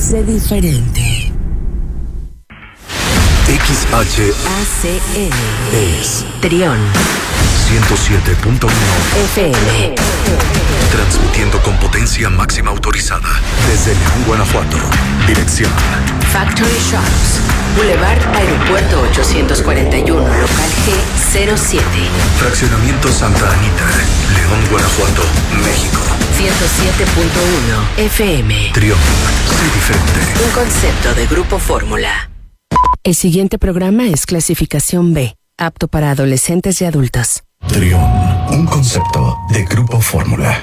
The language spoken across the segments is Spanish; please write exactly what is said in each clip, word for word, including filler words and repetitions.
Sé diferente. X H A C N es Trión ciento siete punto uno F M. Transmitiendo con potencia máxima autorizada desde León, Guanajuato. Dirección Factory Shops, Boulevard Aeropuerto ochocientos cuarenta y uno, local G cero siete. Fraccionamiento Santa Anita, León, Guanajuato, México. ciento siete punto uno F M. Trión, sé diferente. Un concepto de Grupo Fórmula. El siguiente programa es clasificación B, apto para adolescentes y adultos. Trión, un concepto de Grupo Fórmula.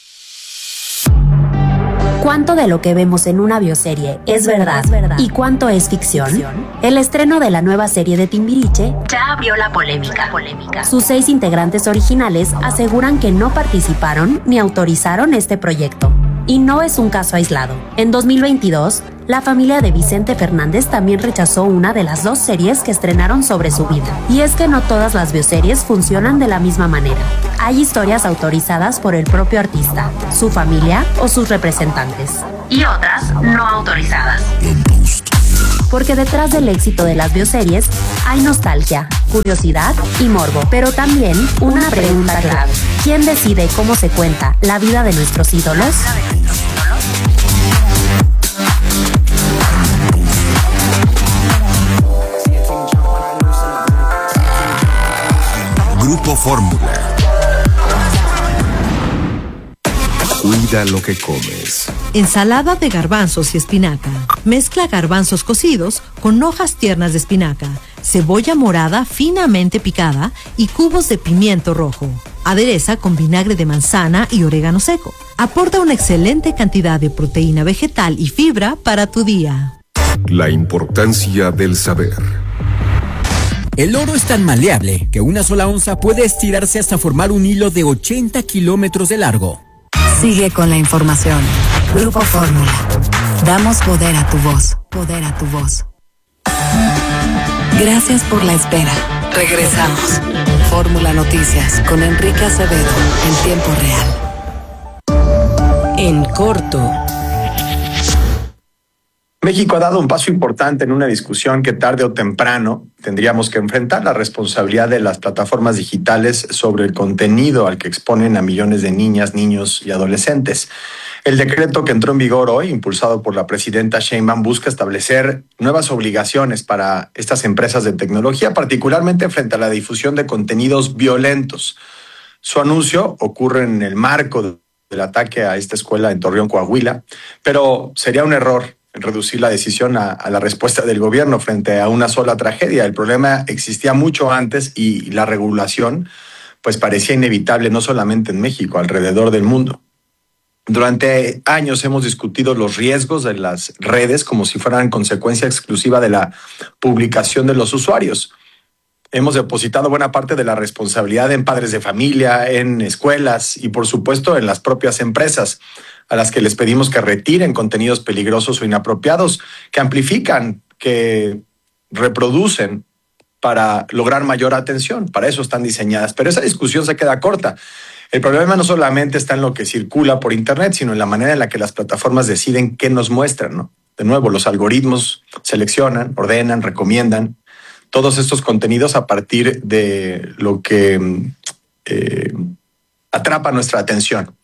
¿Cuánto de lo que vemos en una bioserie es verdad y cuánto es ficción? El estreno de la nueva serie de Timbiriche ya abrió la polémica. Sus seis integrantes originales aseguran que no participaron ni autorizaron este proyecto. Y no es un caso aislado. En dos mil veintidós, la familia de Vicente Fernández también rechazó una de las dos series que estrenaron sobre su vida. Y es que no todas las bioseries funcionan de la misma manera. Hay historias autorizadas por el propio artista, su familia o sus representantes. Y otras no autorizadas. Porque detrás del éxito de las bioseries hay nostalgia, curiosidad y morbo, pero también una pregunta clave. ¿Quién decide cómo se cuenta la vida de nuestros ídolos? Grupo Fórmula. Cuida lo que comes. Ensalada de garbanzos y espinaca. Mezcla garbanzos cocidos con hojas tiernas de espinaca, cebolla morada finamente picada y cubos de pimiento rojo. Adereza con vinagre de manzana y orégano seco. Aporta una excelente cantidad de proteína vegetal y fibra para tu día. La importancia del saber. El oro es tan maleable que una sola onza puede estirarse hasta formar un hilo de ochenta kilómetros de largo. Sigue con la información. Grupo Fórmula. Damos poder a tu voz. Poder a tu voz. Gracias por la espera. Regresamos. Fórmula Noticias con Enrique Acevedo en tiempo real. En corto. México ha dado un paso importante en una discusión que tarde o temprano tendríamos que enfrentar: la responsabilidad de las plataformas digitales sobre el contenido al que exponen a millones de niñas, niños y adolescentes. El decreto que entró en vigor hoy, impulsado por la presidenta Sheinbaum, busca establecer nuevas obligaciones para estas empresas de tecnología, particularmente frente a la difusión de contenidos violentos. Su anuncio ocurre en el marco del ataque a esta escuela en Torreón, Coahuila, pero sería un error reducir la decisión a, a la respuesta del gobierno frente a una sola tragedia. El problema existía mucho antes y la regulación pues parecía inevitable, no solamente en México, alrededor del mundo. Durante años hemos discutido los riesgos de las redes como si fueran consecuencia exclusiva de la publicación de los usuarios. Hemos depositado buena parte de la responsabilidad en padres de familia, en escuelas y, por supuesto, en las propias empresas, a las que les pedimos que retiren contenidos peligrosos o inapropiados, que amplifican, que reproducen para lograr mayor atención. Para eso están diseñadas. Pero esa discusión se queda corta. El problema no solamente está en lo que circula por Internet, sino en la manera en la que las plataformas deciden qué nos muestran, ¿no? De nuevo, los algoritmos seleccionan, ordenan, recomiendan todos estos contenidos a partir de lo que eh, atrapa nuestra atención.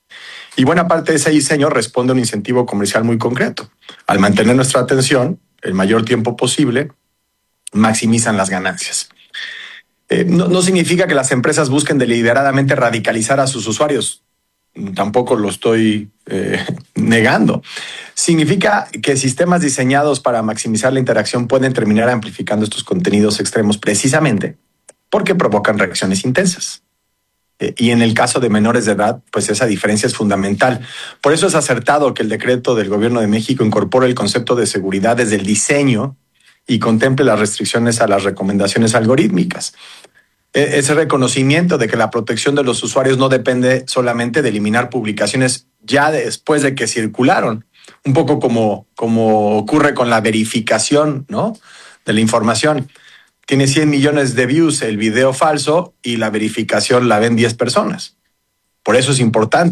Y buena parte de ese diseño responde a un incentivo comercial muy concreto. Al mantener nuestra atención el mayor tiempo posible, maximizan las ganancias. Eh, no, no significa que las empresas busquen deliberadamente radicalizar a sus usuarios. Tampoco lo estoy eh, negando. Significa que sistemas diseñados para maximizar la interacción pueden terminar amplificando estos contenidos extremos precisamente porque provocan reacciones intensas. Eh, y en el caso de menores de edad, pues esa diferencia es fundamental. Por eso es acertado que el decreto del Gobierno de México incorpore el concepto de seguridad desde el diseño y contemple las restricciones a las recomendaciones algorítmicas. Ese reconocimiento de que la protección de los usuarios no depende solamente de eliminar publicaciones ya después de que circularon, un poco como, como ocurre con la verificación, ¿no?, de la información. Tiene cien millones de views el video falso y la verificación la ven diez personas. Por eso es importante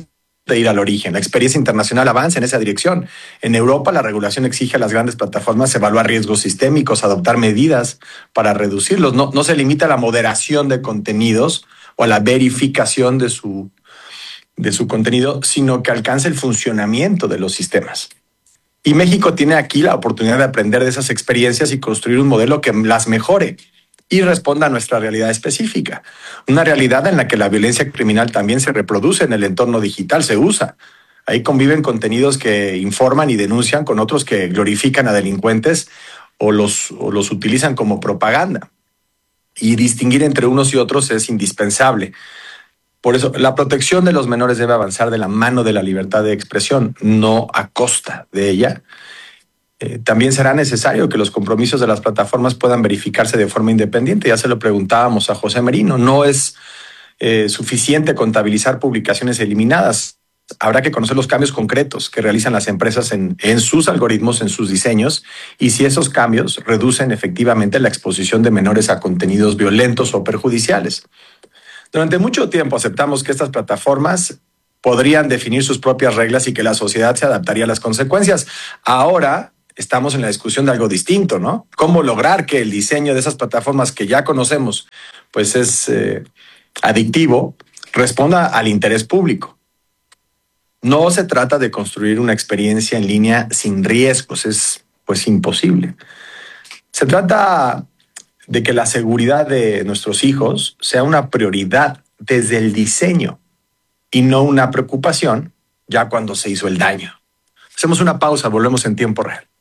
de ir al origen. La experiencia internacional avanza en esa dirección. En Europa, la regulación exige a las grandes plataformas evaluar riesgos sistémicos, adoptar medidas para reducirlos. No, no se limita a la moderación de contenidos o a la verificación de su, de su contenido, sino que alcanza el funcionamiento de los sistemas. Y México tiene aquí la oportunidad de aprender de esas experiencias y construir un modelo que las mejore y responda a nuestra realidad específica. Una realidad en la que la violencia criminal también se reproduce en el entorno digital, se usa. Ahí conviven contenidos que informan y denuncian con otros que glorifican a delincuentes o los, o los utilizan como propaganda. Y distinguir entre unos y otros es indispensable. Por eso, la protección de los menores debe avanzar de la mano de la libertad de expresión, no a costa de ella. Eh, también será necesario que los compromisos de las plataformas puedan verificarse de forma independiente. Ya se lo preguntábamos a José Merino. No es eh, suficiente contabilizar publicaciones eliminadas. Habrá que conocer los cambios concretos que realizan las empresas en, en sus algoritmos, en sus diseños, y si esos cambios reducen efectivamente la exposición de menores a contenidos violentos o perjudiciales. Durante mucho tiempo aceptamos que estas plataformas podrían definir sus propias reglas y que la sociedad se adaptaría a las consecuencias. Ahora estamos en la discusión de algo distinto, ¿no? ¿Cómo lograr que el diseño de esas plataformas que ya conocemos, pues es eh, adictivo, responda al interés público? No se trata de construir una experiencia en línea sin riesgos, es pues imposible. Se trata de que la seguridad de nuestros hijos sea una prioridad desde el diseño y no una preocupación ya cuando se hizo el daño. Hacemos una pausa, volvemos en tiempo real.